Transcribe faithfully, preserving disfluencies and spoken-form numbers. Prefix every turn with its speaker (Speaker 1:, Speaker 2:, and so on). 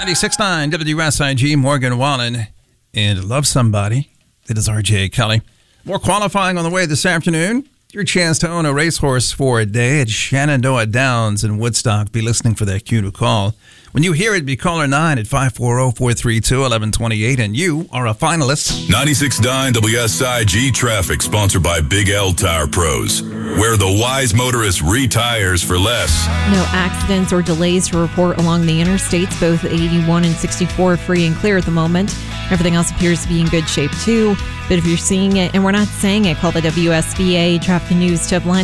Speaker 1: ninety-six point nine W S I G, Morgan Wallen, and Love Somebody. That is R J Kelly. More qualifying on the way this afternoon. Your chance to own a racehorse for a day at Shenandoah Downs in Woodstock. Be listening for that cue to call. When you hear it, be caller nine at five four zero, four three two, one one two eight, and you are a finalist.
Speaker 2: ninety-six point nine W S I G Traffic, sponsored by Big L Tire Pros, where the wise motorist retires for less.
Speaker 3: No accidents or delays to report along the interstates. Both eighty-one and sixty-four are free and clear at the moment. Everything else appears to be in good shape, too. But if you're seeing it and we're not saying it, call the W S B A Traffic News tip line